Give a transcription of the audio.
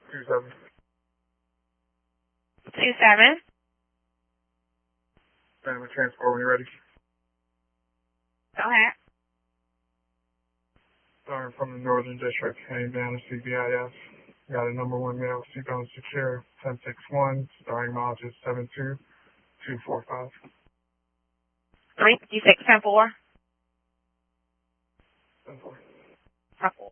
27. 27. Family transport when you're ready. Go ahead. Starting from the Northern District, heading down to CBIS. Got a number 1 male, seatbelt secure, 1061, starting mileage is 72245. 356 10-4. 10-4. 10-4.